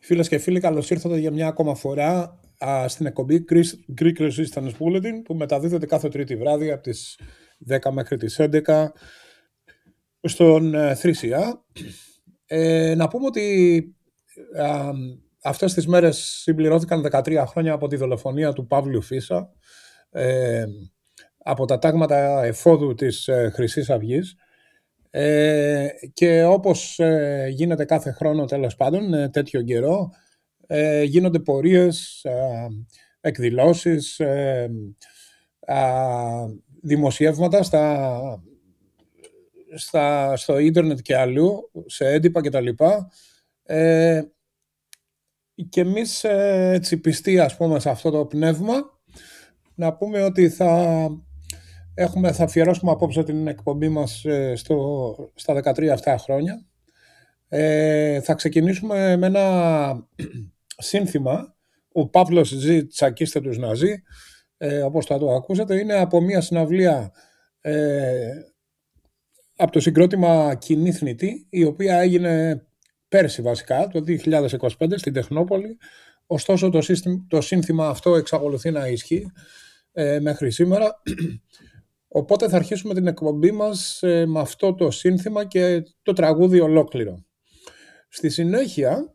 Φίλες και φίλοι, καλώς ήρθατε για μια ακόμα φορά στην εκπομπή Greek Resistance Bulletin, που μεταδίδεται κάθε Τρίτη βράδυ από τις 10 μέχρι τις 11 στον 3CR. Να πούμε ότι αυτές τις μέρες συμπληρώθηκαν 13 χρόνια από τη δολοφονία του Παύλου Φίσα από τα τάγματα εφόδου της Χρυσής Αυγής. Και όπως γίνεται κάθε χρόνο, τέλος πάντων, τέτοιο καιρό, γίνονται πορείες, εκδηλώσεις, δημοσιεύματα στο ίντερνετ και αλλού, σε έντυπα κτλ. Και εμείς, έτσι πιστοί, ας πούμε, σε αυτό το πνεύμα, να πούμε ότι θα αφιερώσουμε απόψε την εκπομπή μας στα 13 αυτά χρόνια. Θα ξεκινήσουμε με ένα σύνθημα. Ο Παύλος ζει, τσακίστε τους Ναζί, όπως θα το ακούσατε. Είναι από μια συναυλία από το συγκρότημα Κοινή Θνητή, η οποία έγινε πέρσι βασικά, το 2025 στην Τεχνόπολη. Ωστόσο το σύνθημα αυτό εξακολουθεί να ισχύει μέχρι σήμερα. Οπότε θα αρχίσουμε την εκπομπή μας με αυτό το σύνθημα και το τραγούδι ολόκληρο. Στη συνέχεια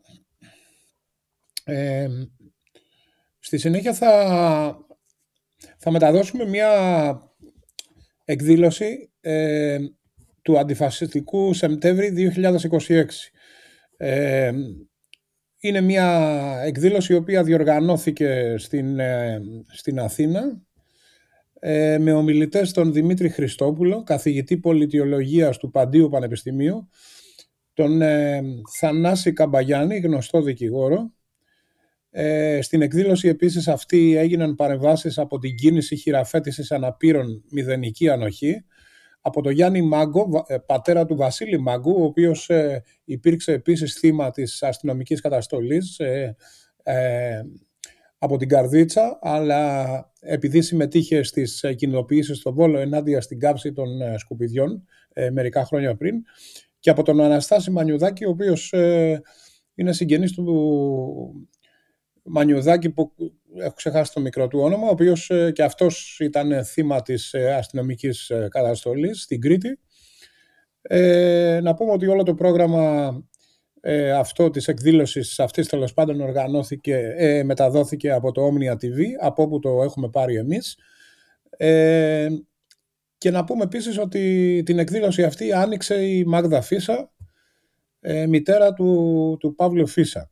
θα μεταδώσουμε μια εκδήλωση του Αντιφασιστικού Σεπτέμβρη 2026. Είναι μια εκδήλωση η οποία διοργανώθηκε στην Αθήνα με ομιλητές τον Δημήτρη Χριστόπουλο, καθηγητή πολιτιολογίας του Παντίου Πανεπιστημίου, τον Θανάση Καμπαγιάννη, γνωστό δικηγόρο. Στην εκδήλωση επίσης αυτή έγιναν παρεμβάσεις από την κίνηση χειραφέτησης αναπήρων Μηδενική Ανοχή, από τον Γιάννη Μάγκο, πατέρα του Βασίλη Μάγκου, ο οποίος υπήρξε επίσης θύμα της αστυνομικής καταστολής από την Καρδίτσα, αλλά επειδή συμμετείχε στις κινητοποιήσεις στο Βόλο ενάντια στην κάψη των σκουπιδιών μερικά χρόνια πριν, και από τον Αναστάση Μανιουδάκη, ο οποίος είναι συγγενής του Μανιουδάκη, που έχω ξεχάσει το μικρό του όνομα, ο οποίος και αυτός ήταν θύμα της αστυνομικής καταστολής στην Κρήτη. Να πούμε ότι όλο το πρόγραμμα αυτό της εκδήλωσης αυτής, τέλος πάντων, μεταδόθηκε από το Omnia TV, από όπου το έχουμε πάρει εμείς. Και να πούμε επίσης ότι την εκδήλωση αυτή άνοιξε η Μάγδα Φίσα, μητέρα του Παύλου Φίσα.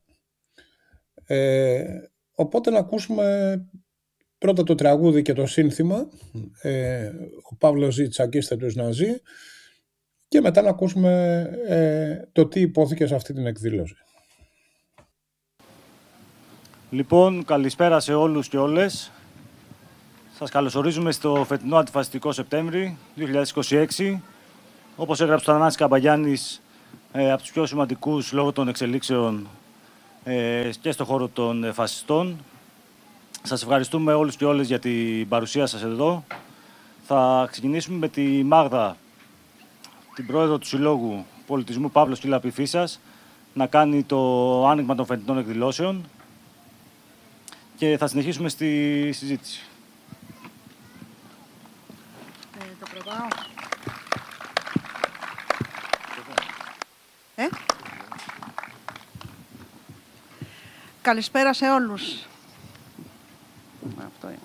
Οπότε να ακούσουμε πρώτα το τραγούδι και το σύνθημα, ο Παύλος ζει, τσακίστε τους Ναζί, και μετά να ακούσουμε το τι υπόθηκε σε αυτή την εκδήλωση. Λοιπόν, καλησπέρα σε όλους και όλες. Σας καλωσορίζουμε στο φετινό Αντιφασιστικό Σεπτέμβρη 2026. Όπως έγραψε ο Θανάσης Καμπαγιάννης, από τους πιο σημαντικούς λόγω των εξελίξεων και στον χώρο των φασιστών. Σας ευχαριστούμε όλους και όλες για την παρουσία σας εδώ. Θα ξεκινήσουμε με τη Μάγδα, την πρόεδρο του Συλλόγου Πολιτισμού Παύλος Κυλαπή Φίσας, να κάνει το άνοιγμα των φετινών εκδηλώσεων και θα συνεχίσουμε στη συζήτηση. Το προβάω. Καλησπέρα σε όλους. Αυτό είναι.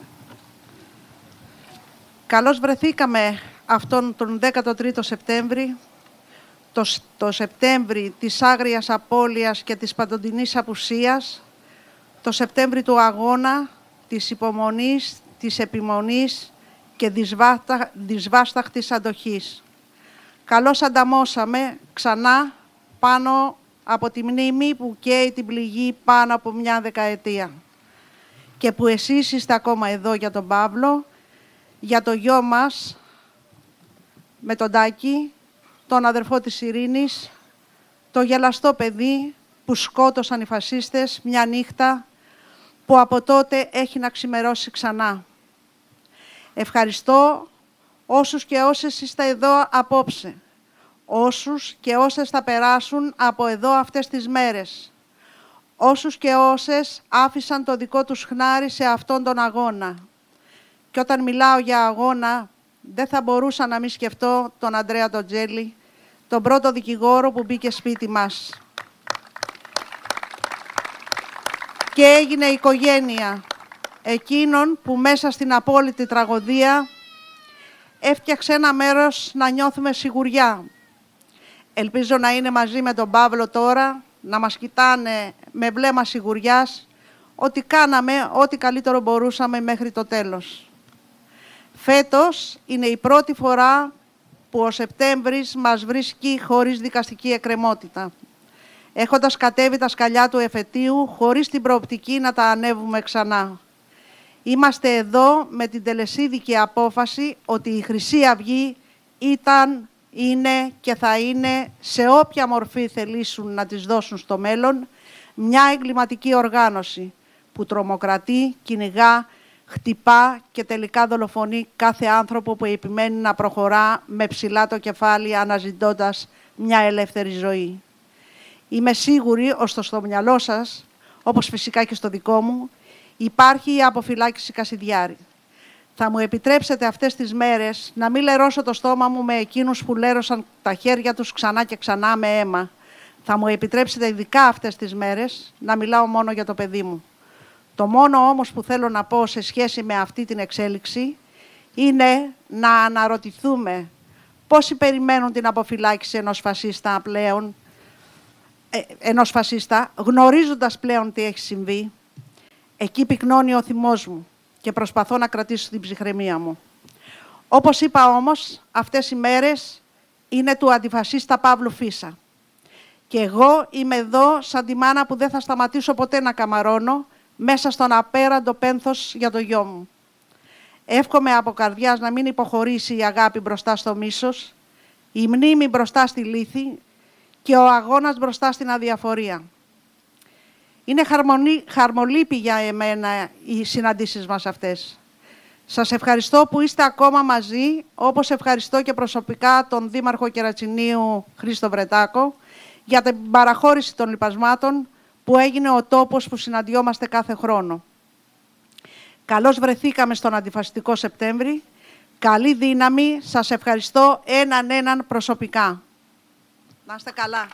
Καλώς βρεθήκαμε αυτόν τον 13ο Σεπτέμβρη, το Σεπτέμβρη της άγριας απώλειας και της παντοτινής απουσίας, το Σεπτέμβρη του αγώνα, της υπομονής, της επιμονής και δυσβάσταχτης αντοχής. Καλώς ανταμώσαμε ξανά πάνω από τη μνήμη που καίει την πληγή πάνω από μια δεκαετία και που εσείς είστε ακόμα εδώ για τον Παύλο, για το γιο μας με τον Τάκη, τον αδερφό της Ειρήνης, το γελαστό παιδί που σκότωσαν οι φασίστες μια νύχτα που από τότε έχει να ξημερώσει ξανά. Ευχαριστώ όσους και όσες είστε εδώ απόψε, όσους και όσες θα περάσουν από εδώ αυτές τις μέρες, όσους και όσες άφησαν το δικό τους χνάρι σε αυτόν τον αγώνα. Και όταν μιλάω για αγώνα, δεν θα μπορούσα να μην σκεφτώ τον Αντρέα τον Τζέλη, τον πρώτο δικηγόρο που μπήκε σπίτι μας. Και έγινε οικογένεια εκείνων που μέσα στην απόλυτη τραγωδία έφτιαξε ένα μέρος να νιώθουμε σιγουριά. Ελπίζω να είναι μαζί με τον Παύλο τώρα, να μας κοιτάνε με βλέμμα σιγουριάς ότι κάναμε ό,τι καλύτερο μπορούσαμε μέχρι το τέλος. Φέτος είναι η πρώτη φορά που ο Σεπτέμβρης μας βρίσκει χωρίς δικαστική εκκρεμότητα, έχοντας κατέβει τα σκαλιά του εφετείου χωρίς την προοπτική να τα ανέβουμε ξανά. Είμαστε εδώ με την τελεσίδικη απόφαση ότι η Χρυσή Αυγή ήταν, είναι και θα είναι, σε όποια μορφή θελήσουν να τις δώσουν στο μέλλον, μια εγκληματική οργάνωση που τρομοκρατεί, κυνηγά, χτυπά και τελικά δολοφονεί κάθε άνθρωπο που επιμένει να προχωρά με ψηλά το κεφάλι αναζητώντας μια ελεύθερη ζωή. Είμαι σίγουρη, ωστόσο στο μυαλό σας, όπως φυσικά και στο δικό μου, υπάρχει η αποφυλάκηση Κασιδιάρη. Θα μου επιτρέψετε αυτές τις μέρες να μην λερώσω το στόμα μου με εκείνους που λέρωσαν τα χέρια τους ξανά και ξανά με αίμα. Θα μου επιτρέψετε ειδικά αυτές τις μέρες να μιλάω μόνο για το παιδί μου. Το μόνο όμως που θέλω να πω σε σχέση με αυτή την εξέλιξη είναι να αναρωτηθούμε πόσοι περιμένουν την αποφυλάκηση ενός φασίστα πλέον, γνωρίζοντας πλέον τι έχει συμβεί. Εκεί πυκνώνει ο θυμός μου και προσπαθώ να κρατήσω την ψυχραιμία μου. Όπως είπα όμως, αυτές οι μέρες είναι του αντιφασίστα Παύλου Φίσα. Και εγώ είμαι εδώ σαν τη μάνα που δεν θα σταματήσω ποτέ να καμαρώνω μέσα στον απέραντο πένθος για το γιο μου. Εύχομαι από καρδιάς να μην υποχωρήσει η αγάπη μπροστά στο μίσος, η μνήμη μπροστά στη λύθη και ο αγώνας μπροστά στην αδιαφορία. Είναι χαρμολύπη για εμένα οι συναντήσεις μας αυτές. Σας ευχαριστώ που είστε ακόμα μαζί, όπως ευχαριστώ και προσωπικά τον Δήμαρχο Κερατσινίου Χρήστο Βρετάκο για την παραχώρηση των λιπασμάτων που έγινε ο τόπος που συναντιόμαστε κάθε χρόνο. Καλώς βρεθήκαμε στον αντιφασιστικό Σεπτέμβρη. Καλή δύναμη. Σας ευχαριστώ έναν προσωπικά. Να είστε καλά.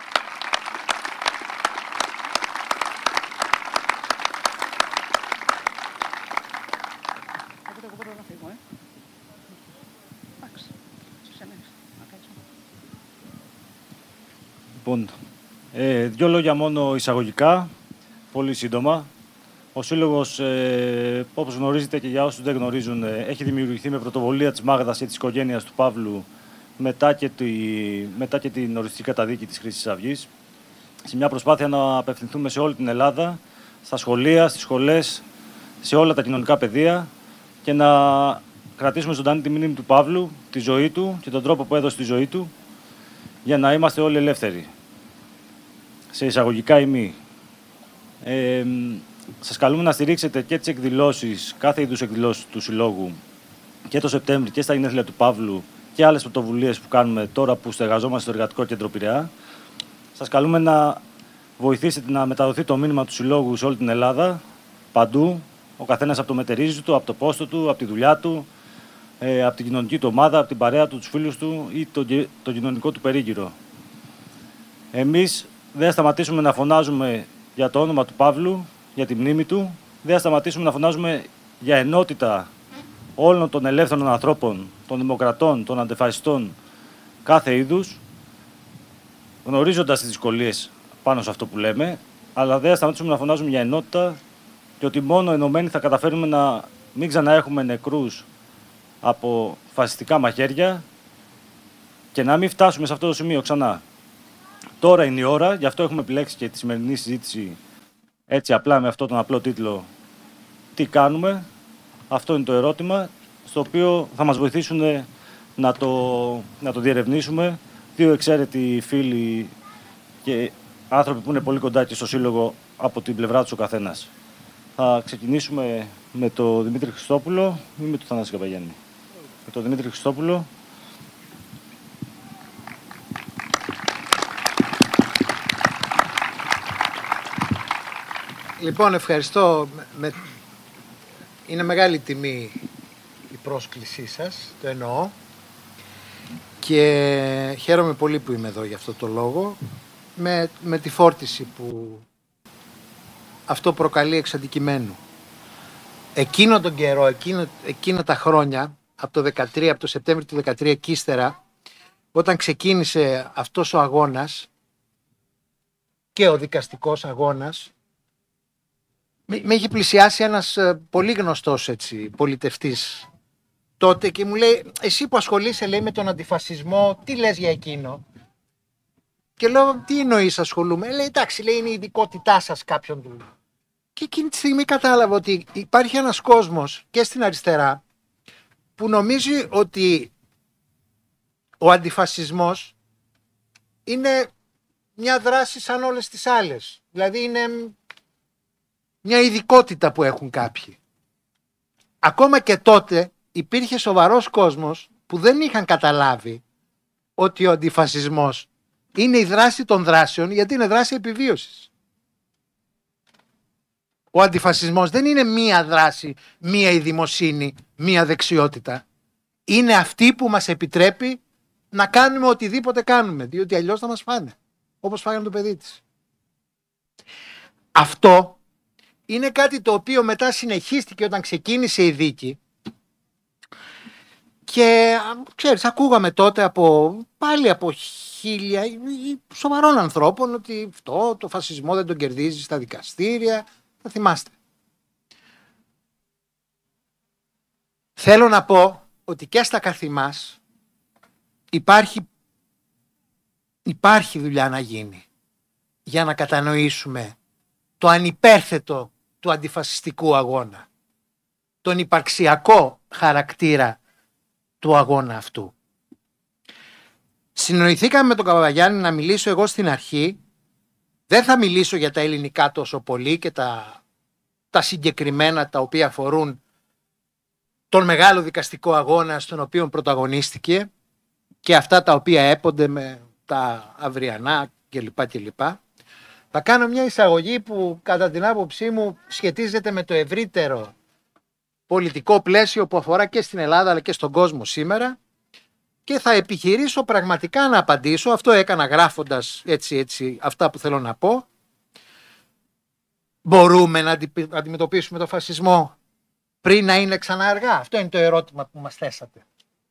Λοιπόν, δύο λόγια μόνο εισαγωγικά, πολύ σύντομα. Ο Σύλλογος, όπως γνωρίζετε και για όσους δεν γνωρίζουν, έχει δημιουργηθεί με πρωτοβολία της Μάγδας και της οικογένειας του Παύλου μετά και την οριστική καταδίκη της Χρυσής Αυγής, σε μια προσπάθεια να απευθυνθούμε σε όλη την Ελλάδα, στα σχολεία, στις σχολές, σε όλα τα κοινωνικά πεδία και να κρατήσουμε ζωντανή τη μνήμη του Παύλου, τη ζωή του και τον τρόπο που έδωσε τη ζωή του, για να είμαστε όλοι ελεύθεροι. Σε εισαγωγικά ημί. Σας καλούμε να στηρίξετε και τις εκδηλώσεις, κάθε είδους εκδηλώσεις του Συλλόγου και το Σεπτέμβρη και στα γενέθλια του Παύλου και άλλες πρωτοβουλίες που κάνουμε τώρα που στεγαζόμαστε στο Εργατικό Κέντρο Πειραιά. Σας καλούμε να βοηθήσετε να μεταδοθεί το μήνυμα του Συλλόγου σε όλη την Ελλάδα, παντού, ο καθένας από το μετερίζει του, από το πόστο του, από τη δουλειά του, από την κοινωνική του ομάδα, από την παρέα του, τους φίλους του ή το κοινωνικό του περίγυρο. Εμείς δεν θα σταματήσουμε να φωνάζουμε για το όνομα του Παύλου, για τη μνήμη του. Δεν θα σταματήσουμε να φωνάζουμε για ενότητα όλων των ελεύθερων ανθρώπων, των δημοκρατών, των αντιφασιστών κάθε είδους, γνωρίζοντας τις δυσκολίες πάνω σε αυτό που λέμε, αλλά δεν θα σταματήσουμε να φωνάζουμε για ενότητα και ότι μόνο ενωμένοι θα καταφέρουμε να μην ξαναέχουμε νεκρούς από φασιστικά μαχαίρια και να μην φτάσουμε σε αυτό το σημείο ξανά. Τώρα είναι η ώρα, γι' αυτό έχουμε επιλέξει και τη σημερινή συζήτηση έτσι απλά με αυτόν τον απλό τίτλο «Τι κάνουμε?». Αυτό είναι το ερώτημα, στο οποίο θα μας βοηθήσουν να το διερευνήσουμε δύο εξαίρετοι φίλοι και άνθρωποι που είναι πολύ κοντά και στο Σύλλογο από την πλευρά τους ο καθένας. Θα ξεκινήσουμε με τον Δημήτρη Χριστόπουλο ή με τον Θανάση Καπαγιάννη. Με τον Δημήτρη Χριστόπουλο. Λοιπόν, ευχαριστώ. Είναι μεγάλη τιμή η πρόσκλησή σας, το εννοώ. Και χαίρομαι πολύ που είμαι εδώ για αυτό το λόγο, με τη φόρτιση που αυτό προκαλεί εξ αντικειμένου. Εκείνο τον καιρό, εκείνα τα χρόνια, από το 13, από το Σεπτέμβριο του 2013 και ύστερα, όταν ξεκίνησε αυτός ο αγώνας και ο δικαστικός αγώνας, με είχε πλησιάσει ένας πολύ γνωστός πολιτευτής τότε και μου λέει, εσύ που ασχολείσαι, λέει, με τον αντιφασισμό, τι λες για εκείνο? Και λέω, τι εννοείς ασχολούμαι? Λέει, εντάξει, λέει, είναι η ειδικότητά σας κάποιον του. Και εκείνη τη στιγμή κατάλαβα ότι υπάρχει ένας κόσμος και στην αριστερά που νομίζει ότι ο αντιφασισμός είναι μια δράση σαν όλες τις άλλες. Δηλαδή είναι μια ειδικότητα που έχουν κάποιοι. Ακόμα και τότε υπήρχε σοβαρός κόσμος που δεν είχαν καταλάβει ότι ο αντιφασισμός είναι η δράση των δράσεων, γιατί είναι δράση επιβίωσης. Ο αντιφασισμός δεν είναι μία δράση, μία ειδημοσύνη, μία δεξιότητα. Είναι αυτή που μας επιτρέπει να κάνουμε οτιδήποτε κάνουμε, διότι αλλιώς θα μας φάνε, όπως φάγανε το παιδί της. Αυτό είναι κάτι το οποίο μετά συνεχίστηκε όταν ξεκίνησε η δίκη και ξέρεις, ακούγαμε τότε πάλι από χίλια σοβαρών ανθρώπων ότι αυτό το φασισμό δεν τον κερδίζει στα δικαστήρια. Θα θυμάστε. Θέλω να πω ότι και στα καθημάς υπάρχει δουλειά να γίνει για να κατανοήσουμε το ανυπέρθετο του αντιφασιστικού αγώνα, τον υπαρξιακό χαρακτήρα του αγώνα αυτού. Συνοηθήκαμε με τον Καβαγιάννη να μιλήσω εγώ στην αρχή. Δεν θα μιλήσω για τα ελληνικά τόσο πολύ και τα συγκεκριμένα τα οποία αφορούν τον μεγάλο δικαστικό αγώνα στον οποίο πρωταγωνίστηκε και αυτά τα οποία έπονται με τα αυριανά κλπ. Θα κάνω μια εισαγωγή που κατά την άποψή μου σχετίζεται με το ευρύτερο πολιτικό πλαίσιο που αφορά και στην Ελλάδα αλλά και στον κόσμο σήμερα και θα επιχειρήσω πραγματικά να απαντήσω. Αυτό έκανα γράφοντας έτσι αυτά που θέλω να πω. Μπορούμε να αντιμετωπίσουμε το φασισμό πριν να είναι ξανά αργά? Αυτό είναι το ερώτημα που μας θέσατε.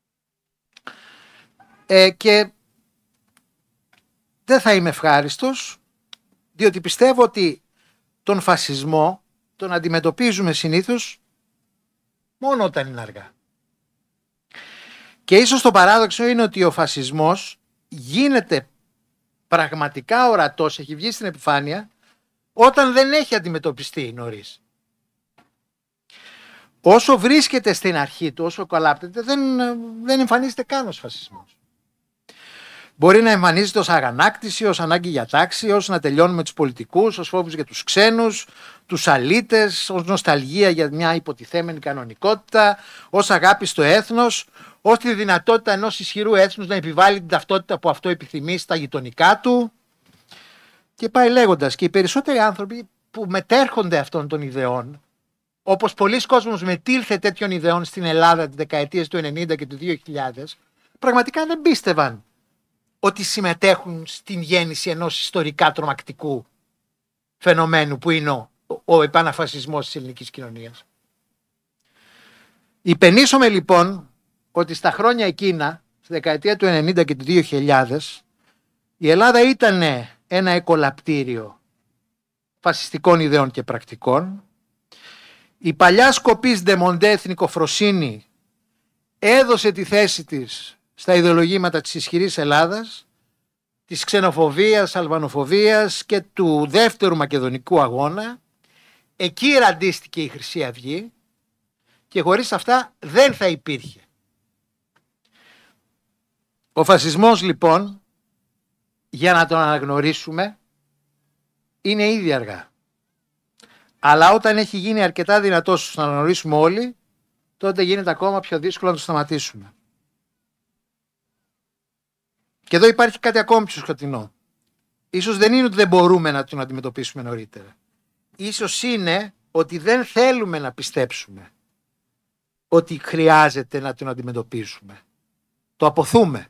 Και δεν θα είμαι ευχάριστος, διότι πιστεύω ότι τον φασισμό τον αντιμετωπίζουμε συνήθως μόνο όταν είναι αργά. Και ίσως το παράδοξο είναι ότι ο φασισμός γίνεται πραγματικά ορατός, έχει βγει στην επιφάνεια, όταν δεν έχει αντιμετωπιστεί νωρίς. Όσο βρίσκεται στην αρχή του, όσο καλάπτεται, δεν εμφανίζεται καν ως φασισμός. Μπορεί να εμφανίζεται ως αγανάκτηση, ως ανάγκη για τάξη, ως να τελειώνουμε τους πολιτικούς, ως φόβους για τους ξένους, τους αλήτες, ως νοσταλγία για μια υποτιθέμενη κανονικότητα, ως αγάπη στο έθνος, ως τη δυνατότητα ενός ισχυρού έθνους να επιβάλλει την ταυτότητα που αυτό επιθυμεί στα γειτονικά του. Και πάει λέγοντας. Και οι περισσότεροι άνθρωποι που μετέρχονται αυτών των ιδεών, όπως πολλοί κόσμος μετήλθε τέτοιων ιδεών στην Ελλάδα τις δεκαετίες του 90 και του 2000, πραγματικά δεν πίστευαν ότι συμμετέχουν στην γέννηση ενός ιστορικά τρομακτικού φαινομένου που είναι ο επαναφασισμός της ελληνικής κοινωνίας. Υπενήσωμε λοιπόν ότι στα χρόνια εκείνα, στη δεκαετία του 90 και του 2000, η Ελλάδα ήταν ένα εκολαπτήριο φασιστικών ιδεών και πρακτικών. Η παλιά σκοπής ντεμοντέ εθνικοφροσύνη έδωσε τη θέση της στα ιδεολογήματα της ισχυρής Ελλάδας, της ξενοφοβίας, αλβανοφοβίας και του δεύτερου μακεδονικού αγώνα. Εκεί ραντίστηκε η Χρυσή Αυγή και χωρίς αυτά δεν θα υπήρχε. Ο φασισμός λοιπόν, για να τον αναγνωρίσουμε, είναι ήδη αργά. Αλλά όταν έχει γίνει αρκετά δυνατός ώστε να αναγνωρίσουμε όλοι, τότε γίνεται ακόμα πιο δύσκολο να το σταματήσουμε. Και εδώ υπάρχει κάτι ακόμη πιο σκοτεινό. Ίσως δεν είναι ότι δεν μπορούμε να τον αντιμετωπίσουμε νωρίτερα. ίσως είναι ότι δεν θέλουμε να πιστέψουμε ότι χρειάζεται να τον αντιμετωπίσουμε. Το αποθούμε.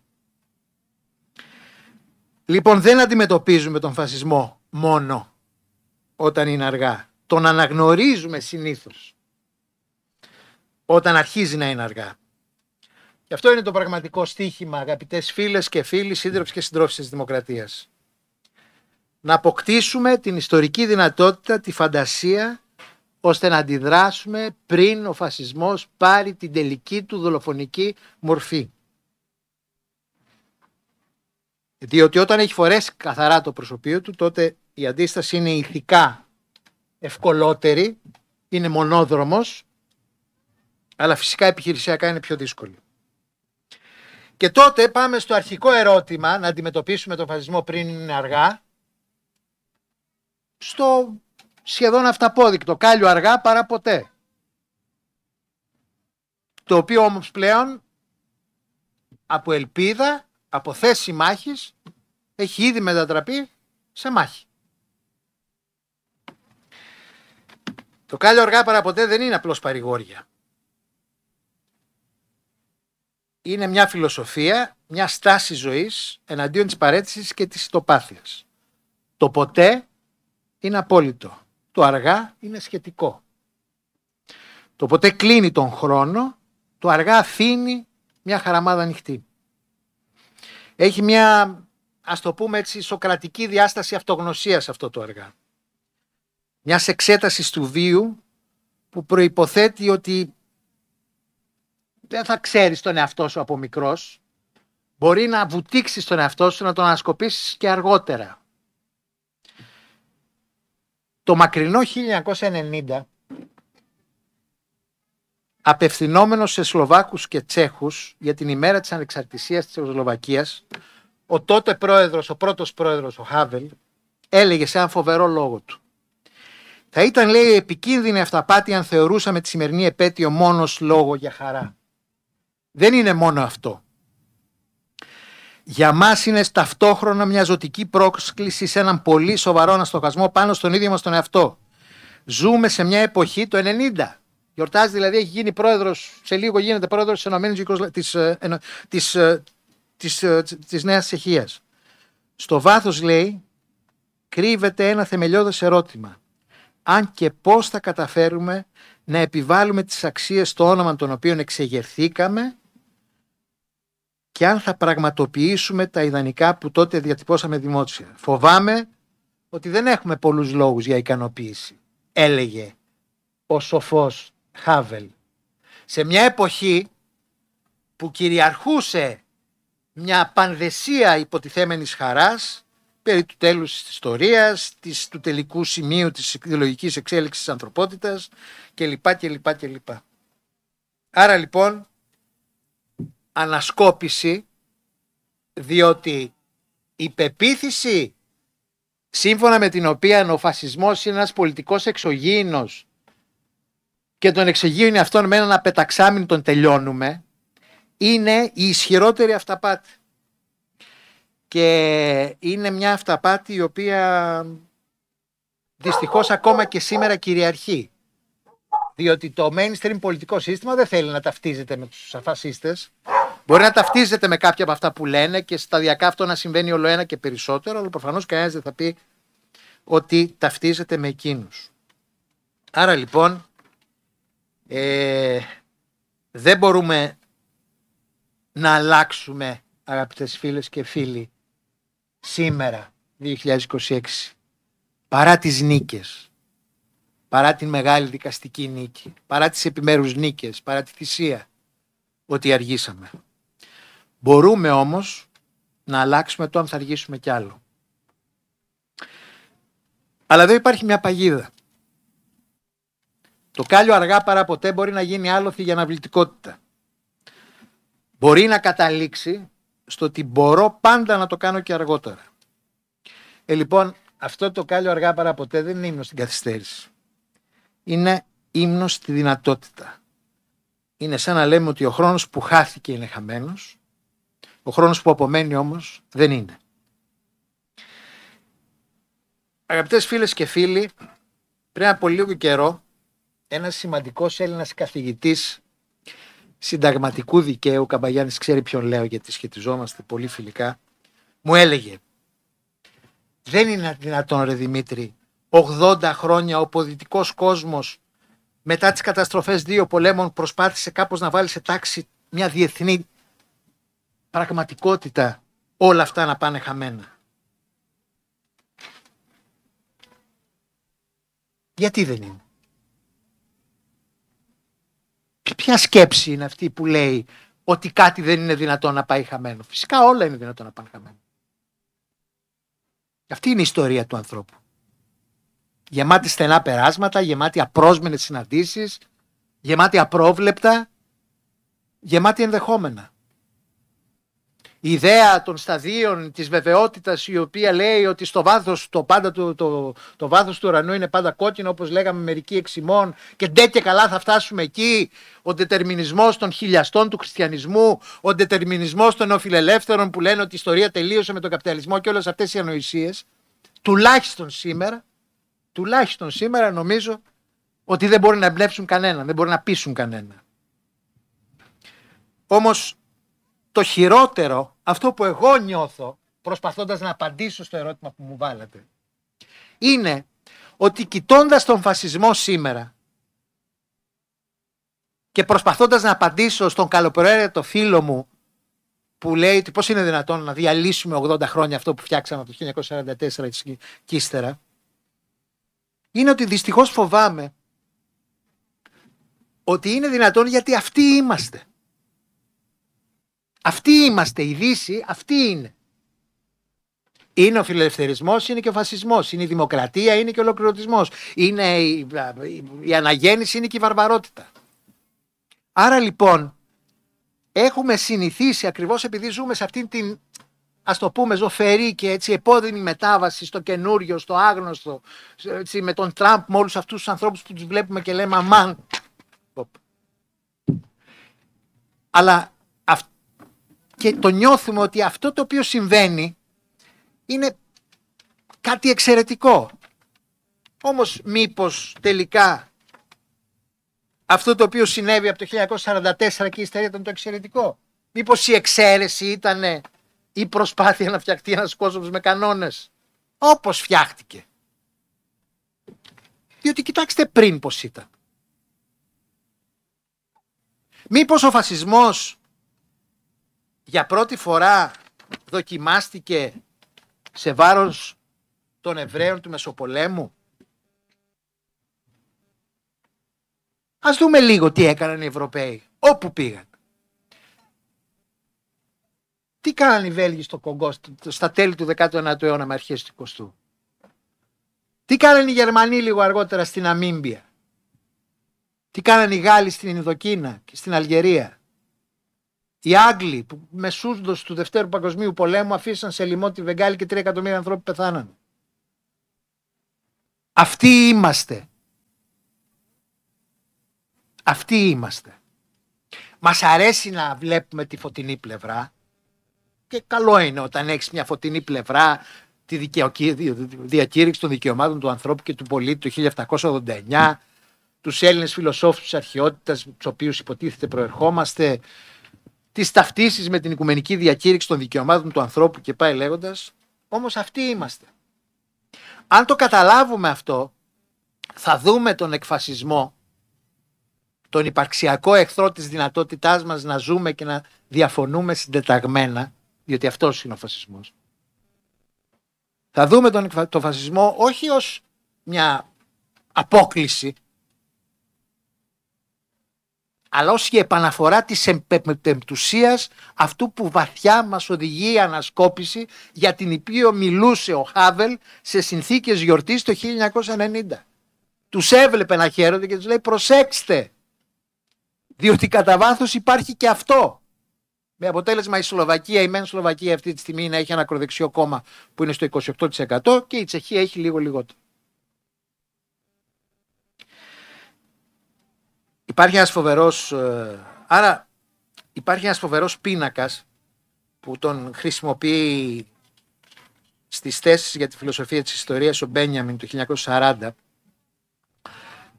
Λοιπόν, δεν αντιμετωπίζουμε τον φασισμό μόνο όταν είναι αργά. Τον αναγνωρίζουμε συνήθως όταν αρχίζει να είναι αργά. Και αυτό είναι το πραγματικό στοίχημα, αγαπητές φίλες και φίλοι, σύντροφοι και συντρόφισσες της δημοκρατίας. Να αποκτήσουμε την ιστορική δυνατότητα, τη φαντασία, ώστε να αντιδράσουμε πριν ο φασισμός πάρει την τελική του δολοφονική μορφή. Διότι όταν έχει φορέσει καθαρά το προσωπείο του, τότε η αντίσταση είναι ηθικά ευκολότερη, είναι μονόδρομος, αλλά φυσικά επιχειρησιακά είναι πιο δύσκολη. Και τότε πάμε στο αρχικό ερώτημα, να αντιμετωπίσουμε τον φασισμό πριν είναι αργά, στο σχεδόν αυταπόδεικτο, κάλλιο αργά παρά ποτέ. Το οποίο όμως πλέον από ελπίδα, από θέση μάχης, έχει ήδη μετατραπεί σε μάχη. Το κάλλιο αργά παρά ποτέ δεν είναι απλώς παρηγόρια. Είναι μια φιλοσοφία, μια στάση ζωής εναντίον της παραίτησης και της ιστοπάθειας. Το ποτέ είναι απόλυτο. Το αργά είναι σχετικό. Το ποτέ κλείνει τον χρόνο, το αργά αφήνει μια χαραμάδα ανοιχτή. Έχει μια, ας το πούμε έτσι, σοκρατική διάσταση αυτογνωσίας αυτό το αργά. Μιας εξέτασης του βίου που προϋποθέτει ότι δεν θα ξέρεις τον εαυτό σου από μικρός, μπορεί να βουτήξεις τον εαυτό σου, να τον ανασκοπήσεις και αργότερα. Το μακρινό 1990, απευθυνόμενος σε Σλοβάκους και Τσέχους για την ημέρα της ανεξαρτησίας της Τσεχοσλοβακίας, ο τότε πρόεδρος, ο πρώτος πρόεδρος, ο Χάβελ, έλεγε σε έναν φοβερό λόγο του: θα ήταν, λέει, επικίνδυνη αυταπάτη αν θεωρούσαμε τη σημερινή επέτειο μόνος λόγο για χαρά. Δεν είναι μόνο αυτό. Για μας είναι ταυτόχρονα μια ζωτική πρόσκληση σε έναν πολύ σοβαρό αναστοχασμό πάνω στον ίδιο μας τον εαυτό. Ζούμε σε μια εποχή, το 90. Γιορτάζει, δηλαδή, έχει γίνει πρόεδρος, σε λίγο γίνεται πρόεδρος της Νέας Τσεχίας. Στο βάθος, λέει, κρύβεται ένα θεμελιώδες ερώτημα. Αν και πώς θα καταφέρουμε να επιβάλλουμε τις αξίες στο όνομα των οποίων εξεγερθήκαμε και αν θα πραγματοποιήσουμε τα ιδανικά που τότε διατυπώσαμε δημόσια. Φοβάμαι ότι δεν έχουμε πολλούς λόγους για ικανοποίηση, έλεγε ο σοφός Χάβελ. Σε μια εποχή που κυριαρχούσε μια πανδεσία υποτιθέμενης χαράς περί του τέλους της ιστορίας, του τελικού σημείου της ιδεολογικής εξέλιξης της ανθρωπότητας κλπ. Άρα λοιπόν ανασκόπηση, διότι η πεποίθηση σύμφωνα με την οποία ο φασισμός είναι ένας πολιτικός εξωγήινος και τον εξωγήινο αυτόν με έναν απεταξάμιν τον τελειώνουμε, είναι η ισχυρότερη αυταπάτη. Και είναι μια αυταπάτη η οποία δυστυχώς ακόμα και σήμερα κυριαρχεί. Διότι το mainstream πολιτικό σύστημα δεν θέλει να ταυτίζεται με τους φασίστες. Μπορεί να ταυτίζεται με κάποια από αυτά που λένε και σταδιακά αυτό να συμβαίνει όλο ένα και περισσότερο, αλλά προφανώς κανένας δεν θα πει ότι ταυτίζεται με εκείνους. Άρα λοιπόν δεν μπορούμε να αλλάξουμε, αγαπητές φίλες και φίλοι, σήμερα 2026 παρά τις νίκες, παρά την μεγάλη δικαστική νίκη, παρά τις επιμέρους νίκες, παρά τη θυσία, ότι αργήσαμε. Μπορούμε όμως να αλλάξουμε το αν θα αργήσουμε κι άλλο. Αλλά εδώ υπάρχει μια παγίδα. Το κάλλιο αργά παρά ποτέ μπορεί να γίνει άλοθη για αναβλητικότητα. Μπορεί να καταλήξει στο ότι μπορώ πάντα να το κάνω και αργότερα. Λοιπόν, αυτό το κάλλιο αργά παρά ποτέ δεν είναι ύμνος στην καθυστέρηση. Είναι ύμνος στη δυνατότητα. Είναι σαν να λέμε ότι ο χρόνος που χάθηκε είναι χαμένος, ο χρόνος που απομένει όμως δεν είναι. Αγαπητές φίλες και φίλοι, πριν από λίγο καιρό, ένας σημαντικός Έλληνας καθηγητής συνταγματικού δικαίου, Καμπαγιάννης ξέρει ποιον λέω γιατί σχετιζόμαστε πολύ φιλικά, μου έλεγε: δεν είναι δυνατόν, ρε Δημήτρη, 80 χρόνια ο πολιτικός κόσμος μετά τις καταστροφές 2 πολέμων προσπάθησε κάπως να βάλει σε τάξη μια διεθνή πραγματικότητα, όλα αυτά να πάνε χαμένα. Γιατί δεν είναι? Ποια σκέψη είναι αυτή που λέει ότι κάτι δεν είναι δυνατόν να πάει χαμένο? Φυσικά όλα είναι δυνατόν να πάνε χαμένο. Αυτή είναι η ιστορία του ανθρώπου. Γεμάτη στενά περάσματα, γεμάτη απρόσμενες συναντήσεις, γεμάτη απρόβλεπτα, γεμάτη ενδεχόμενα. Η ιδέα των σταδίων της βεβαιότητας, η οποία λέει ότι στο βάθος, το βάθος του ουρανού είναι πάντα κόκκινο, όπως λέγαμε μερικοί εξημών, και ντε και καλά θα φτάσουμε εκεί. Ο ντετερμινισμός των χιλιαστών του χριστιανισμού, ο ντετερμινισμός των νεοφιλελεύθερων που λένε ότι η ιστορία τελείωσε με τον καπιταλισμό και όλες αυτές οι ανοησίες, τουλάχιστον σήμερα νομίζω ότι δεν μπορεί να εμπνεύσουν κανέναν, δεν μπορεί να πείσουν κανέναν. Όμως το χειρότερο, αυτό που εγώ νιώθω προσπαθώντας να απαντήσω στο ερώτημα που μου βάλατε, είναι ότι κοιτώντας τον φασισμό σήμερα και προσπαθώντας να απαντήσω στον καλοπροαίρετο φίλο μου που λέει ότι πώς είναι δυνατόν να διαλύσουμε 80 χρόνια αυτό που φτιάξαμε από το 1944 και ύστερα, είναι ότι δυστυχώς φοβάμαι ότι είναι δυνατόν γιατί αυτοί είμαστε. Αυτοί είμαστε, η Δύση αυτή είναι. Είναι ο φιλελευθερισμός, είναι και ο φασισμός, είναι η δημοκρατία, είναι και ο ολοκληρωτισμός, είναι η αναγέννηση, είναι και η βαρβαρότητα. Άρα λοιπόν έχουμε συνηθίσει, ακριβώς επειδή ζούμε σε αυτήν την, ας το πούμε, ζωφερή και έτσι επώδυνη μετάβαση στο καινούριο, στο άγνωστο, έτσι, με τον Τραμπ, με όλους αυτούς τους ανθρώπους που τους βλέπουμε και λέμε αμάν. Αλλά και το νιώθουμε ότι αυτό το οποίο συμβαίνει είναι κάτι εξαιρετικό. Όμως μήπως τελικά αυτό το οποίο συνέβη από το 1944 και η ύστερα ήταν το εξαιρετικό? Μήπως η εξαίρεση ήταν η προσπάθεια να φτιαχτεί ένας κόσμος με κανόνες όπως φτιάχτηκε? Διότι κοιτάξτε πριν πως ήταν. Μήπως ο φασισμός για πρώτη φορά δοκιμάστηκε σε βάρος των Εβραίων του Μεσοπολέμου? Ας δούμε λίγο τι έκαναν οι Ευρωπαίοι όπου πήγαν. Τι κάνανε οι Βέλγοι στο Κονγκό στα τέλη του 19ου αιώνα με αρχές του 20ου? Τι κάνανε οι Γερμανοί λίγο αργότερα στην Ναμίμπια? Τι κάνανε οι Γάλλοι στην Ινδοκίνα και στην Αλγερία? Οι Άγγλοι που μεσούντος του Δευτέρου Παγκοσμίου Πολέμου αφήσαν σε λοιμό τη Βεγγάλη και 3 εκατομμύρια ανθρώποι πεθάναν. Αυτοί είμαστε. Αυτοί είμαστε. Μας αρέσει να βλέπουμε τη φωτεινή πλευρά και καλό είναι όταν έχεις μια φωτεινή πλευρά, τη διακήρυξη των δικαιωμάτων του ανθρώπου και του πολίτη το 1789, τους Έλληνες φιλοσόφους της αρχαιότητας, τους οποίους υποτίθεται προερχόμαστε, τις ταυτίσεις με την Οικουμενική Διακήρυξη των Δικαιωμάτων του Ανθρώπου και πάει λέγοντας. Όμως αυτοί είμαστε. Αν το καταλάβουμε αυτό, θα δούμε τον εκφασισμό, τον υπαρξιακό εχθρό της δυνατότητάς μας να ζούμε και να διαφωνούμε συντεταγμένα, διότι αυτός είναι ο φασισμός. Θα δούμε τον φασισμό όχι ως μια απόκλιση, αλλά ως η επαναφορά της εμπεμπτουσίας αυτού που βαθιά μας οδηγεί η ανασκόπηση, για την οποία μιλούσε ο Χάβελ σε συνθήκες γιορτής το 1990. Τους έβλεπε να χαίρονται και τους λέει προσέξτε, διότι κατά βάθος υπάρχει και αυτό. Με αποτέλεσμα η Σλοβακία, η μεν Σλοβακία αυτή τη στιγμή να έχει ένα ακροδεξιό κόμμα που είναι στο 28% και η Τσεχία έχει λίγο λιγότερο. Υπάρχει ένας φοβερός πίνακας που τον χρησιμοποιεί στις θέσεις για τη φιλοσοφία της ιστορίας ο Μπένιαμιν το 1940,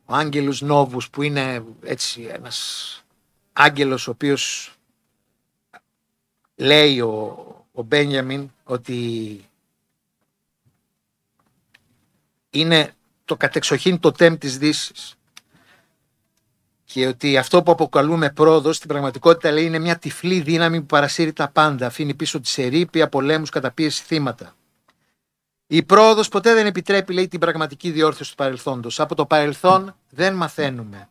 ο Άγγελος Νόβους, που είναι έτσι ένας άγγελος ο οποίος λέει ο Μπένιαμιν ότι είναι το κατεξοχήν τοτέμ της Δύσης και ότι αυτό που αποκαλούμε πρόοδος στην πραγματικότητα, λέει, είναι μια τυφλή δύναμη που παρασύρει τα πάντα, αφήνει πίσω της ερείπια, πολέμους, καταπίεση, θύματα. Η πρόοδος ποτέ δεν επιτρέπει, λέει, την πραγματική διόρθωση του παρελθόντος. Από το παρελθόν δεν μαθαίνουμε.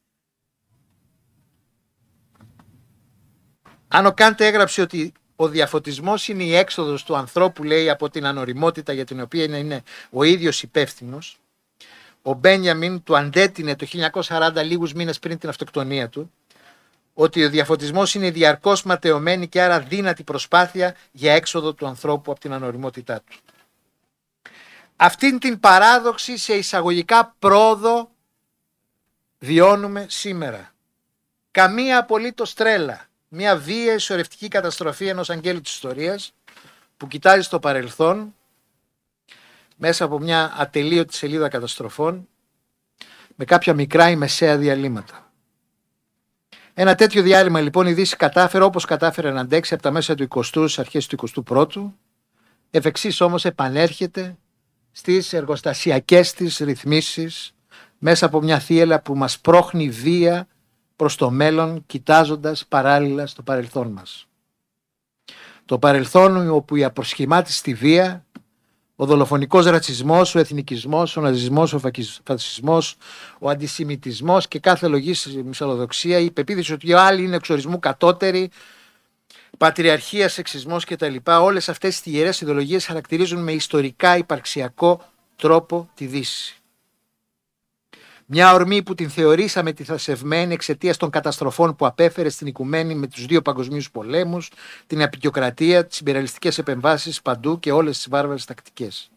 Αν ο Καντ έγραψε ότι ο διαφωτισμός είναι η έξοδος του ανθρώπου, λέει, από την ανοριμότητα για την οποία είναι ο ίδιος υπεύθυνος, ο Μπένιαμιν του αντέτεινε το 1940, λίγους μήνες πριν την αυτοκτονία του, ότι ο διαφωτισμός είναι διαρκώς ματαιωμένη και άρα δύνατη προσπάθεια για έξοδο του ανθρώπου από την ανοριμότητά του. Αυτήν την παράδοξη σε εισαγωγικά πρόοδο βιώνουμε σήμερα. Καμία απολύτως τρέλα. Μια βίαια ισορρευτική καταστροφή ενός αγγέλου της ιστορίας που κοιτάζει στο παρελθόν μέσα από μια ατελείωτη σελίδα καταστροφών με κάποια μικρά ή μεσαία διαλύματα. Ένα τέτοιο διάλειμμα λοιπόν η Δύση κατάφερε, όπως κατάφερε, να αντέξει από τα μέσα του 20ου στις αρχές του 21ου, εφ' εξής όμως επανέρχεται στις εργοστασιακές της ρυθμίσεις μέσα από μια θύελλα που μας πρόχνει βία προς το μέλλον, κοιτάζοντας παράλληλα στο παρελθόν μας. Το παρελθόν όπου η αποσχημάτιστη βία, ο δολοφονικός ρατσισμός, ο εθνικισμός, ο ναζισμός, ο φασισμός, ο αντισημιτισμός και κάθε λογής μυσαλλοδοξία, η πεποίθηση ότι οι άλλοι είναι εξορισμού κατώτεροι, πατριαρχία, σεξισμός κτλ. Όλες αυτές τις ιερές ιδεολογίες χαρακτηρίζουν με ιστορικά υπαρξιακό τρόπο τη Δύση. Μια ορμή που την θεωρήσαμε τη θασευμένη εξαιτίας των καταστροφών που απέφερε στην οικουμένη με τους δύο παγκοσμίους πολέμους, την απεικιοκρατία, τις ιμπεριαλιστικές επεμβάσεις παντού και όλες τις βάρβαρες τακτικές.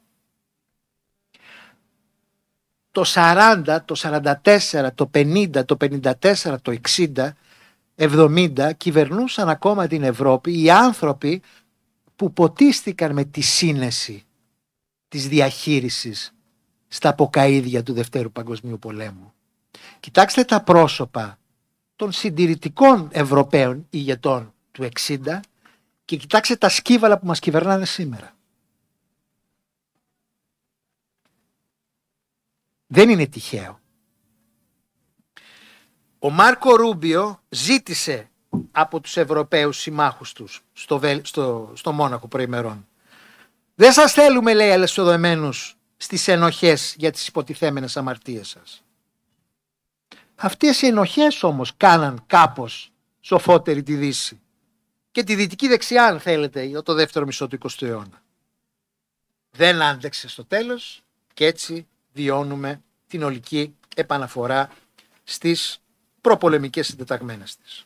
Το 40, το 44, το 50, το 54, το 60, 70 κυβερνούσαν ακόμα την Ευρώπη οι άνθρωποι που ποτίστηκαν με τη σύνεση της διαχείρισης στα ποκαΐδια του Δευτέρου Παγκοσμίου Πολέμου. Κοιτάξτε τα πρόσωπα των συντηρητικών Ευρωπαίων ηγετών του 60 και κοιτάξτε τα σκύβαλα που μας κυβερνάνε σήμερα. Δεν είναι τυχαίο. Ο Μάρκο Ρούμπιο ζήτησε από τους Ευρωπαίους συμμάχους τους στο Μόναχο προημερών. Δεν σας θέλουμε, λέει, αλεσοδεμένους στις ενοχές για τις υποτιθέμενες αμαρτίες σας. Αυτές οι ενοχές όμως κάναν κάπως σοφότερη τη Δύση και τη δυτική δεξιά, αν θέλετε, για το δεύτερο μισό του 20ου αιώνα. Δεν άντεξε στο τέλος και έτσι βιώνουμε την ολική επαναφορά στις προπολεμικές συντεταγμένες της.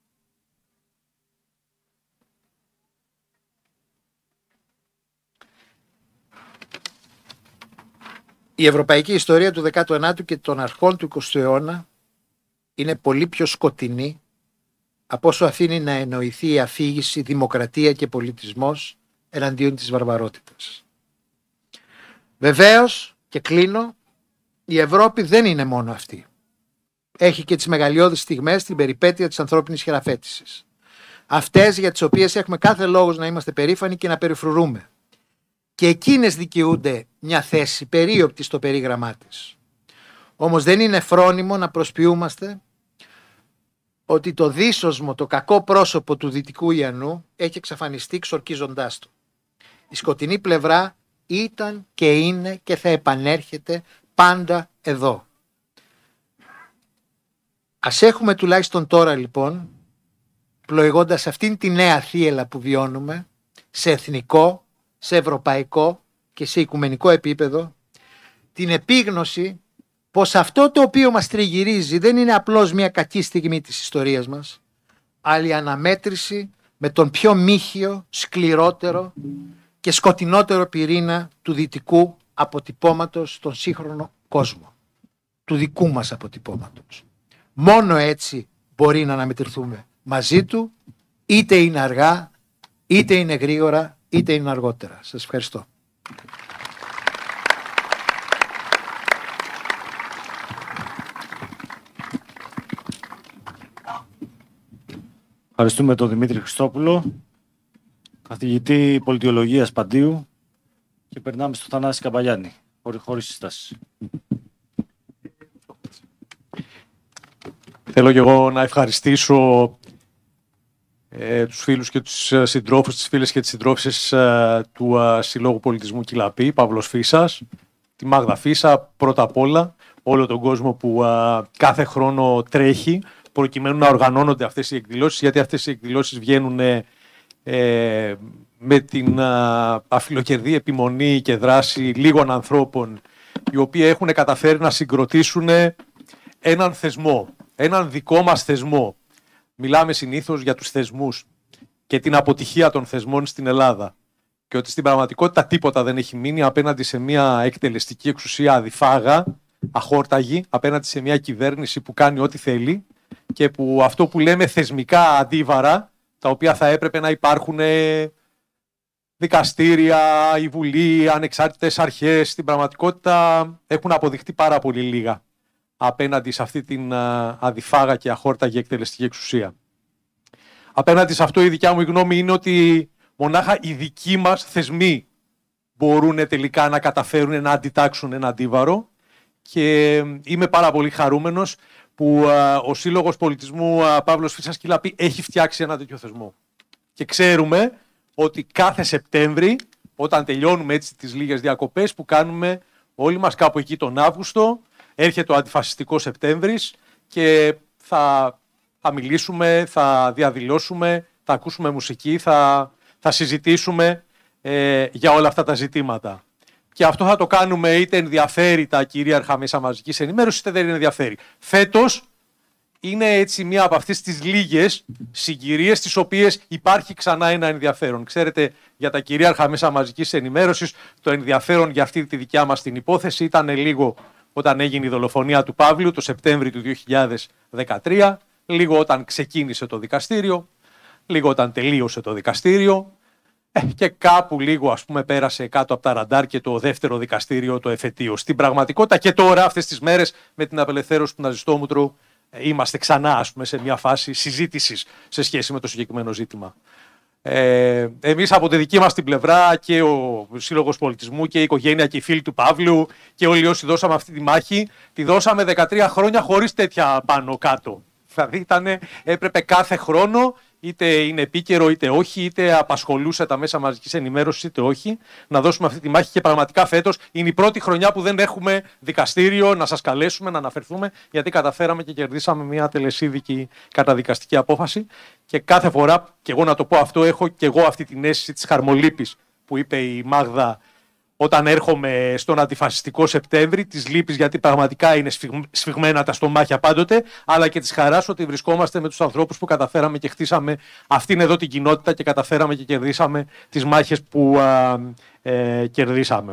Η ευρωπαϊκή ιστορία του 19ου και των αρχών του 20ου αιώνα είναι πολύ πιο σκοτεινή από όσο αφήνει να εννοηθεί η αφήγηση δημοκρατία και πολιτισμός εναντίον της βαρβαρότητας. Βεβαίως, και κλείνω, η Ευρώπη δεν είναι μόνο αυτή. Έχει και τις μεγαλειώδεις στιγμές στην περιπέτεια της ανθρώπινης χειραφέτησης. Αυτές για τις οποίες έχουμε κάθε λόγος να είμαστε περήφανοι και να περιφρουρούμε. Και εκείνες δικαιούνται μια θέση περίοπτη στο περίγραμμά της. Όμως δεν είναι φρόνιμο να προσποιούμαστε ότι το δύσοσμο, το κακό πρόσωπο του Δυτικού Ιαννού έχει εξαφανιστεί ξορκίζοντάς του. Η σκοτεινή πλευρά ήταν και είναι και θα επανέρχεται πάντα εδώ. Ας έχουμε τουλάχιστον τώρα λοιπόν, πλοηγώντας αυτήν τη νέα θύελλα που βιώνουμε, σε εθνικό, σε ευρωπαϊκό και σε οικουμενικό επίπεδο, την επίγνωση πως αυτό το οποίο μας τριγυρίζει δεν είναι απλώς μια κακή στιγμή της ιστορίας μας, αλλά η αναμέτρηση με τον πιο μύχιο, σκληρότερο και σκοτεινότερο πυρήνα του δυτικού αποτυπώματος στον σύγχρονο κόσμο, του δικού μας αποτυπώματος. Μόνο έτσι μπορεί να αναμετρηθούμε μαζί του, είτε είναι αργά, είτε είναι γρήγορα, είτε είναι αργότερα. Σας ευχαριστώ. Ευχαριστούμε τον Δημήτρη Χριστόπουλο, καθηγητή πολιτιολογίας Παντίου, και περνάμε στο Θανάση Καμπαγιάννη, χωρίς συστάσεις. Θέλω και εγώ να ευχαριστήσω τους φίλους και τους συντρόφους, τις φίλες και τις συντρόφισσες του Συλλόγου Πολιτισμού Κιλαπή, Παύλος Φίσας, τη Μάγδα Φίσα, πρώτα απ' όλα, όλο τον κόσμο που κάθε χρόνο τρέχει, προκειμένου να οργανώνονται αυτές οι εκδηλώσεις, γιατί αυτές οι εκδηλώσεις βγαίνουν με την αφιλοκερδή επιμονή και δράση λίγων ανθρώπων, οι οποίοι έχουν καταφέρει να συγκροτήσουν έναν θεσμό, έναν δικό μας θεσμό. Μιλάμε συνήθως για τους θεσμούς και την αποτυχία των θεσμών στην Ελλάδα, και ότι στην πραγματικότητα τίποτα δεν έχει μείνει απέναντι σε μια εκτελεστική εξουσία αδιφάγα, αχόρταγη, απέναντι σε μια κυβέρνηση που κάνει ό,τι θέλει και που αυτό που λέμε θεσμικά αντίβαρα, τα οποία θα έπρεπε να υπάρχουν δικαστήρια, η Βουλή, ανεξάρτητες αρχές, στην πραγματικότητα έχουν αποδειχτεί πάρα πολύ λίγα απέναντι σε αυτή την αδιφάγα και αχόρταγη εκτελεστική εξουσία. Απέναντι σε αυτό η δικιά μου γνώμη είναι ότι μονάχα οι δικοί μας θεσμοί μπορούν τελικά να καταφέρουν να αντιτάξουν ένα αντίβαρο, και είμαι πάρα πολύ χαρούμενος που ο Σύλλογος Πολιτισμού Παύλος Φίσας Κιλαπή έχει φτιάξει ένα τέτοιο θεσμό. Και ξέρουμε ότι κάθε Σεπτέμβρη, όταν τελειώνουμε έτσι τις λίγες διακοπές που κάνουμε όλοι μας κάπου εκεί τον Αύγουστο, έρχεται ο αντιφασιστικός Σεπτέμβρης και θα μιλήσουμε, θα διαδηλώσουμε, θα ακούσουμε μουσική, θα συζητήσουμε για όλα αυτά τα ζητήματα. Και αυτό θα το κάνουμε είτε ενδιαφέρει τα κυρίαρχα μέσα μαζικής ενημέρωσης, είτε δεν ενδιαφέρει. Φέτος είναι έτσι μία από αυτές τις λίγες συγκυρίες τις οποίες υπάρχει ξανά ένα ενδιαφέρον. Ξέρετε, για τα κυρίαρχα μέσα μαζικής ενημέρωσης το ενδιαφέρον για αυτή τη δικιά μας την υπόθεση ήταν λίγο όταν έγινε η δολοφονία του Παύλου το Σεπτέμβρη του 2013, λίγο όταν ξεκίνησε το δικαστήριο, λίγο όταν τελείωσε το δικαστήριο, και κάπου λίγο πέρασε κάτω από τα ραντάρ και το δεύτερο δικαστήριο, το εφετείο. Στην πραγματικότητα και τώρα αυτές τις μέρες με την απελευθέρωση του Ναζιστόμουτρου είμαστε ξανά σε μια φάση συζήτησης σε σχέση με το συγκεκριμένο ζήτημα. Εμείς από τη δική μας την πλευρά και ο Σύλλογος Πολιτισμού και η οικογένεια και οι φίλοι του Παύλου και όλοι όσοι δώσαμε αυτή τη μάχη, τη δώσαμε 13 χρόνια χωρίς τέτοια πάνω κάτω. Δηλαδή έπρεπε κάθε χρόνο, είτε είναι επίκαιρο είτε όχι, είτε απασχολούσε τα μέσα μαζικής ενημέρωσης είτε όχι, να δώσουμε αυτή τη μάχη, και πραγματικά φέτος είναι η πρώτη χρονιά που δεν έχουμε δικαστήριο να σας καλέσουμε, να αναφερθούμε, γιατί καταφέραμε και κερδίσαμε μια τελεσίδικη καταδικαστική απόφαση, και κάθε φορά, και εγώ να το πω αυτό, έχω και εγώ αυτή την αίσθηση της χαρμολύπης που είπε η Μάγδα όταν έρχομαι στον αντιφασιστικό Σεπτέμβρη, της λύπης γιατί πραγματικά είναι σφιγμένα τα στομάχια πάντοτε, αλλά και της χαράς ότι βρισκόμαστε με τους ανθρώπους που καταφέραμε και χτίσαμε αυτήν εδώ την κοινότητα και καταφέραμε και κερδίσαμε τις μάχες που κερδίσαμε.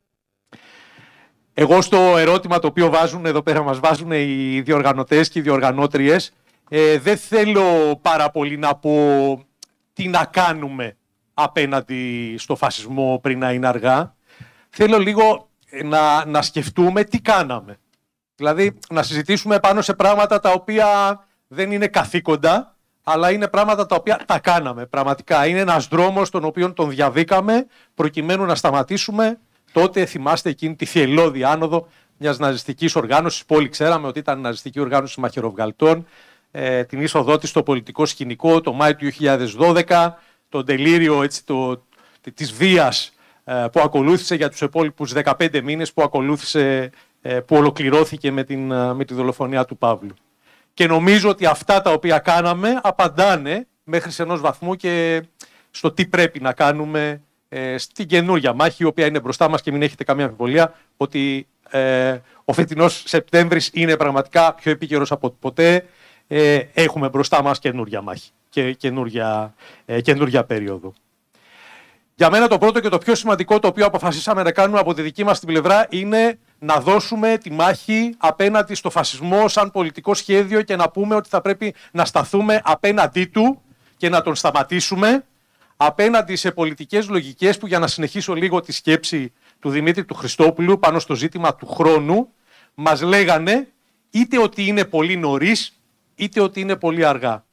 Εγώ στο ερώτημα το οποίο βάζουν εδώ πέρα, μας βάζουν οι διοργανωτές και οι διοργανώτριες, δεν θέλω πάρα πολύ να πω τι να κάνουμε απέναντι στο φασισμό πριν να είναι αργά. Θέλω λίγο να σκεφτούμε τι κάναμε. Δηλαδή να συζητήσουμε πάνω σε πράγματα τα οποία δεν είναι καθήκοντα, αλλά είναι πράγματα τα οποία τα κάναμε πραγματικά. Είναι ένας δρόμος τον οποίο τον διαβήκαμε προκειμένου να σταματήσουμε. Τότε θυμάστε εκείνη τη θυελλώδη άνοδο μιας ναζιστικής οργάνωσης, που όλοι ξέραμε ότι ήταν η ναζιστική οργάνωση μαχαιροβγαλτών, την είσοδό της στο πολιτικό σκηνικό το Μάιο του 2012, το τελείριο της βίας που ακολούθησε για τους επόμενους 15 μήνες που ολοκληρώθηκε με τη δολοφονία του Παύλου. Και νομίζω ότι αυτά τα οποία κάναμε απαντάνε μέχρι σε ενός βαθμού και στο τι πρέπει να κάνουμε στην καινούργια μάχη, η οποία είναι μπροστά μας, και μην έχετε καμία αμφιβολία ότι ο φετινός Σεπτέμβρης είναι πραγματικά πιο επίκαιρος από ποτέ. Έχουμε μπροστά μας καινούργια μάχη και καινούργια περίοδο. Για μένα το πρώτο και το πιο σημαντικό το οποίο αποφασίσαμε να κάνουμε από τη δική μας την πλευρά είναι να δώσουμε τη μάχη απέναντι στο φασισμό σαν πολιτικό σχέδιο και να πούμε ότι θα πρέπει να σταθούμε απέναντί του και να τον σταματήσουμε, απέναντι σε πολιτικές λογικές που, για να συνεχίσω λίγο τη σκέψη του Δημήτρη του Χριστόπουλου πάνω στο ζήτημα του χρόνου, μας λέγανε είτε ότι είναι πολύ νωρίς είτε ότι είναι πολύ αργά.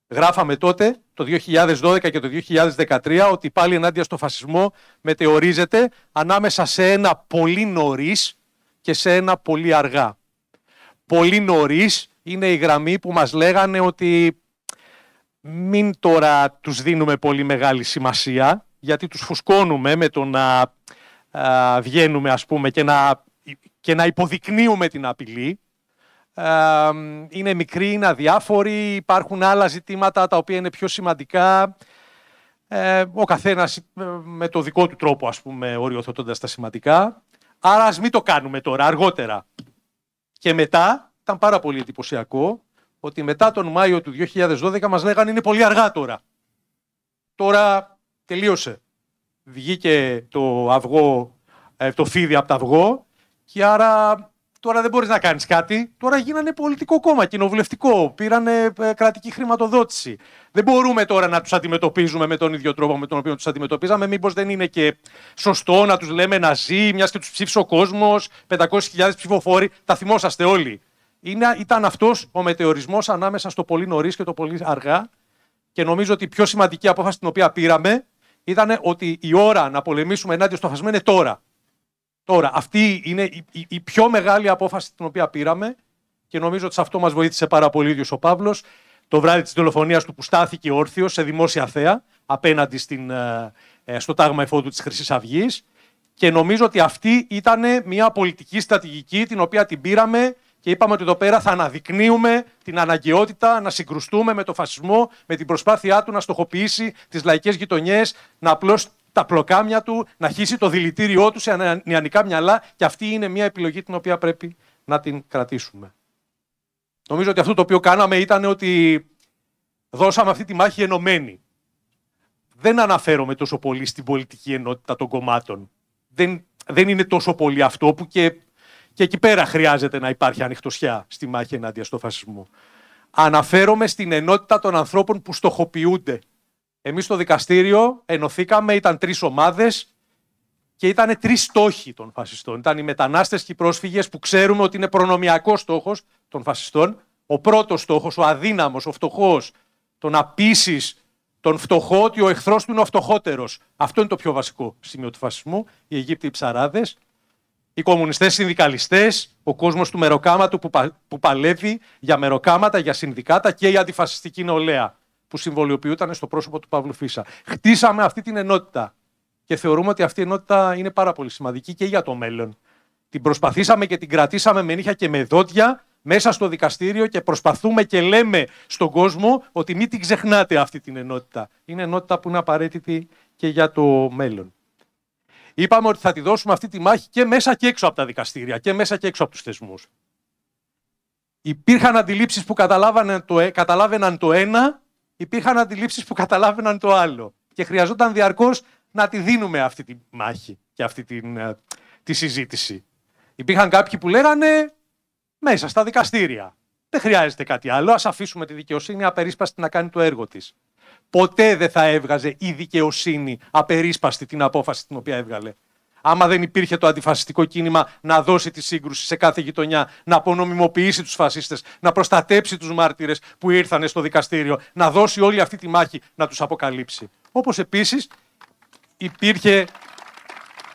Γράφαμε τότε, το 2012 και το 2013, ότι πάλι ενάντια στο φασισμό μετεωρίζεται ανάμεσα σε ένα πολύ νωρίς και σε ένα πολύ αργά. Πολύ νωρίς είναι η γραμμή που μας λέγανε ότι μην τώρα τους δίνουμε πολύ μεγάλη σημασία, γιατί τους φουσκώνουμε με το να βγαίνουμε, ας πούμε, και να υποδεικνύουμε την απειλή. Είναι μικροί, είναι αδιάφοροι, υπάρχουν άλλα ζητήματα τα οποία είναι πιο σημαντικά. Ο καθένας με το δικό του τρόπο, ας πούμε, οριοθετώντας τα σημαντικά. Άρα ας μην το κάνουμε τώρα, αργότερα. Και μετά, ήταν πάρα πολύ εντυπωσιακό, ότι μετά τον Μάιο του 2012 μας λέγανε είναι πολύ αργά τώρα. Τώρα τελείωσε. Βγήκε το αυγό, το φίδι από το αυγό και άρα τώρα δεν μπορείς να κάνεις κάτι. Τώρα γίνανε πολιτικό κόμμα, κοινοβουλευτικό, πήρανε κρατική χρηματοδότηση. Δεν μπορούμε τώρα να τους αντιμετωπίζουμε με τον ίδιο τρόπο με τον οποίο τους αντιμετωπίζαμε. Μήπως δεν είναι και σωστό να τους λέμε ναζί, μιας και τους ψήφισε ο κόσμος, 500.000 ψηφοφόροι, τα θυμόσαστε όλοι. Ήταν αυτός ο μετεωρισμός ανάμεσα στο πολύ νωρίς και το πολύ αργά και νομίζω ότι η πιο σημαντική απόφαση την οποία πήραμε ήταν ότι η ώρα να πολεμήσουμε ενάντια στο φασισμό είναι τώρα. Τώρα, αυτή είναι η πιο μεγάλη απόφαση την οποία πήραμε και νομίζω ότι σε αυτό μας βοήθησε πάρα πολύ ο ίδιος ο Παύλος το βράδυ της δολοφονίας του που στάθηκε όρθιος σε δημόσια θέα απέναντι στο τάγμα εφόδου της Χρυσής Αυγής και νομίζω ότι αυτή ήταν μια πολιτική στρατηγική την οποία την πήραμε και είπαμε ότι εδώ πέρα θα αναδεικνύουμε την αναγκαιότητα να συγκρουστούμε με το φασισμό, με την προσπάθειά του να στοχοποιήσει τις λαϊκές γειτονιές, να απλώσει τα πλοκάμια του, να χύσει το δηλητήριό του σε νεανικά μυαλά και αυτή είναι μια επιλογή την οποία πρέπει να την κρατήσουμε. Νομίζω ότι αυτό το οποίο κάναμε ήταν ότι δώσαμε αυτή τη μάχη ενωμένη. Δεν αναφέρομαι τόσο πολύ στην πολιτική ενότητα των κομμάτων. Δεν είναι τόσο πολύ αυτό που και εκεί πέρα χρειάζεται να υπάρχει ανοιχτοσιά στη μάχη ενάντια στο φασισμό. Αναφέρομαι στην ενότητα των ανθρώπων που στοχοποιούνται. Εμείς στο δικαστήριο ενωθήκαμε, ήταν 3 ομάδες και ήταν 3 στόχοι των φασιστών. Ήταν οι μετανάστες και οι πρόσφυγες που ξέρουμε ότι είναι προνομιακός στόχος των φασιστών. Ο πρώτος στόχος, ο αδύναμος, ο φτωχός, το να πείσεις τον φτωχό ότι ο εχθρός του είναι ο φτωχότερος. Αυτό είναι το πιο βασικό σημείο του φασισμού. Οι Αιγύπτιοι ψαράδες, οι κομμουνιστές συνδικαλιστές, ο κόσμος του μεροκάματου που παλεύει για μεροκάματα, για συνδικάτα και η αντιφασιστική νεολαία που συμβολιοποιούταν στο πρόσωπο του Παύλου Φίσα. Χτίσαμε αυτή την ενότητα και θεωρούμε ότι αυτή η ενότητα είναι πάρα πολύ σημαντική και για το μέλλον. Την προσπαθήσαμε και την κρατήσαμε με νύχια και με δόντια μέσα στο δικαστήριο και προσπαθούμε και λέμε στον κόσμο ότι μην την ξεχνάτε αυτή την ενότητα. Είναι ενότητα που είναι απαραίτητη και για το μέλλον. Είπαμε ότι θα τη δώσουμε αυτή τη μάχη και μέσα και έξω από τα δικαστήρια και μέσα και έξω από τους θεσμούς. Υπήρχαν αντιλήψεις που καταλάβαιναν το ένα, υπήρχαν αντιλήψεις που καταλάβαιναν το άλλο. Και χρειαζόταν διαρκώς να τη δίνουμε αυτή τη μάχη και αυτή τη συζήτηση. Υπήρχαν κάποιοι που λέγανε μέσα στα δικαστήρια. Δεν χρειάζεται κάτι άλλο, ας αφήσουμε τη δικαιοσύνη απερίσπαστη να κάνει το έργο της. Ποτέ δεν θα έβγαζε η δικαιοσύνη απερίσπαστη την απόφαση την οποία έβγαλε. Άμα δεν υπήρχε το αντιφασιστικό κίνημα να δώσει τη σύγκρουση σε κάθε γειτονιά, να απονομιμοποιήσει τους φασίστες, να προστατέψει τους μάρτυρες που ήρθαν στο δικαστήριο, να δώσει όλη αυτή τη μάχη να τους αποκαλύψει. Όπως επίσης υπήρχε